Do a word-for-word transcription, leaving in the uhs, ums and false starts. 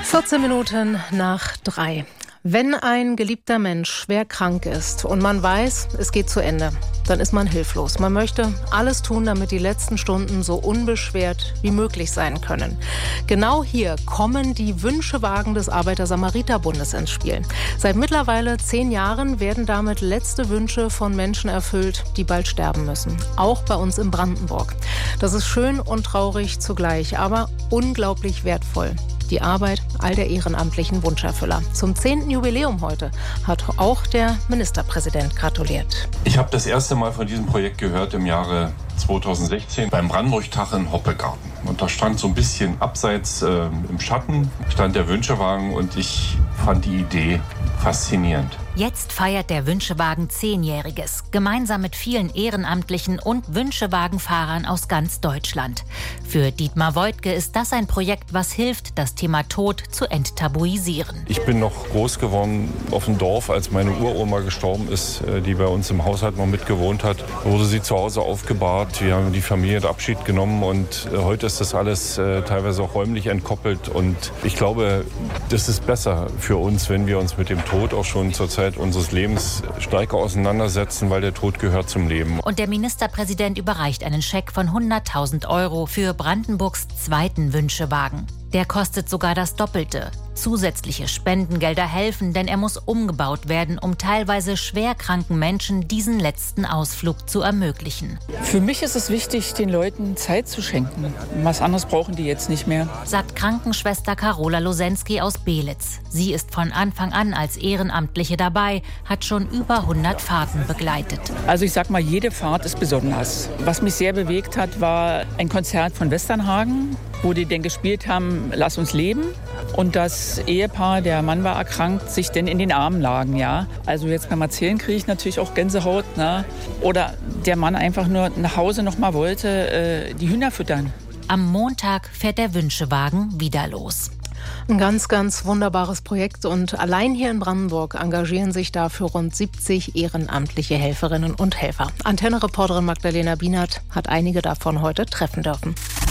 vierzehn Minuten nach drei. Wenn ein geliebter Mensch schwer krank ist und man weiß, es geht zu Ende, dann ist man hilflos. Man möchte alles tun, damit die letzten Stunden so unbeschwert wie möglich sein können. Genau hier kommen die Wünschewagen des Arbeiter-Samariter-Bundes ins Spiel. Seit mittlerweile zehn Jahren werden damit letzte Wünsche von Menschen erfüllt, die bald sterben müssen. Auch bei uns in Brandenburg. Das ist schön und traurig zugleich, aber unglaublich wertvoll. Die Arbeit all der ehrenamtlichen Wunscherfüller. Zum zehnten Jubiläum heute hat auch der Ministerpräsident gratuliert. Ich habe das erste Mal von diesem Projekt gehört im Jahre zweitausendsechzehn beim Brandenburg-Tag in Hoppegarten. Und da stand so ein bisschen abseits äh, im Schatten, stand der Wünschewagen und ich fand die Idee faszinierend. Jetzt feiert der Wünschewagen Zehnjähriges, gemeinsam mit vielen Ehrenamtlichen und Wünschewagenfahrern aus ganz Deutschland. Für Dietmar Woidke ist das ein Projekt, was hilft, das Thema Tod zu enttabuisieren. Ich bin noch groß geworden auf dem Dorf, als meine Uroma gestorben ist, die bei uns im Haushalt noch mitgewohnt hat. Wurde sie zu Hause aufgebahrt, wir haben die Familie den Abschied genommen und heute ist das alles teilweise auch räumlich entkoppelt. Und ich glaube, das ist besser für uns, wenn wir uns mit dem Tod auch schon zur Zeit unseres Lebens stärker auseinandersetzen, weil der Tod gehört zum Leben. Und der Ministerpräsident überreicht einen Scheck von hunderttausend Euro für Brandenburgs zweiten Wünschewagen. Der kostet sogar das Doppelte. Zusätzliche Spendengelder helfen, denn er muss umgebaut werden, um teilweise schwerkranken Menschen diesen letzten Ausflug zu ermöglichen. Für mich ist es wichtig, den Leuten Zeit zu schenken. Was anderes brauchen die jetzt nicht mehr. Sagt Krankenschwester Carola Losensky aus Belitz. Sie ist von Anfang an als Ehrenamtliche dabei, hat schon über hundert Fahrten begleitet. Also ich sag mal, jede Fahrt ist besonders. Was mich sehr bewegt hat, war ein Konzert von Westernhagen, wo die denn gespielt haben, Lass uns leben. Und das Ehepaar, der Mann war erkrankt, sich denn in den Armen lagen, ja. Also jetzt beim Erzählen kriege ich natürlich auch Gänsehaut, ne? Oder der Mann einfach nur nach Hause noch mal wollte, äh, die Hühner füttern. Am Montag fährt der Wünschewagen wieder los. Ein ganz, ganz wunderbares Projekt und allein hier in Brandenburg engagieren sich dafür rund siebzig ehrenamtliche Helferinnen und Helfer. Antenne-Reporterin Magdalena Bienert hat einige davon heute treffen dürfen.